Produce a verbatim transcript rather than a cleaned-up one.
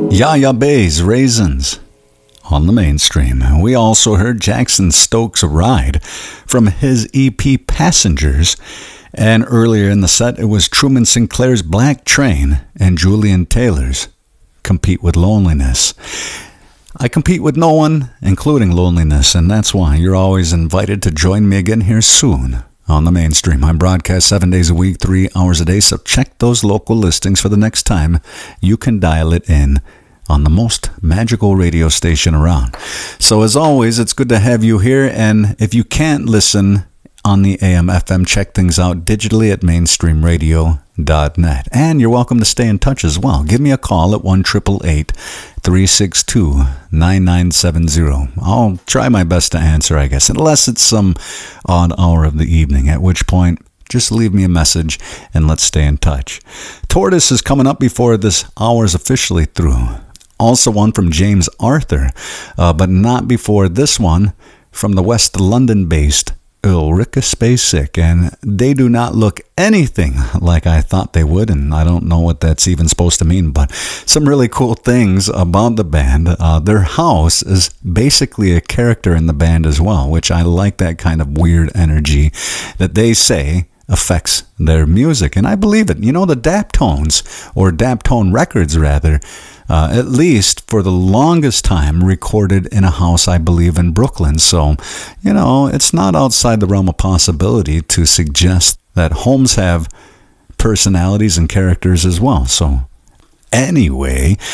Yaya Bay's Raisins on the mainstream. We also heard Jackson Stokes' Ride from his E P Passengers. And earlier in the set, it was Truman Sinclair's Black Train and Julian Taylor's Compete with Loneliness. I compete with no one, including loneliness, and that's why you're always invited to join me again here soon on the mainstream. I broadcast seven days a week, three hours a day, so check those local listings for the next time you can dial it in on the most magical radio station around. So as always, it's good to have you here, and if you can't listen on the A M F M, check things out digitally at mainstream radio dot net. And you're welcome to stay in touch as well. Give me a call at one eight eight eight, three six two, nine nine seven zero. I'll try my best to answer, I guess, unless it's some odd hour of the evening, at which point just leave me a message and let's stay in touch. Tortoise is coming up before this hour's officially through. Also one from James Arthur, uh, but not before this one from the West London-based Ulrika Spacek, and they do not look anything like I thought they would, and I don't know what that's even supposed to mean, but some really cool things about the band. Uh, their house is basically a character in the band as well, which I like, that kind of weird energy that they say affects their music, and I believe it. You know, the Daptones, or Daptone Records rather, Uh, at least for the longest time, recorded in a house, I believe, in Brooklyn. So, you know, it's not outside the realm of possibility to suggest that homes have personalities and characters as well. So, anyway,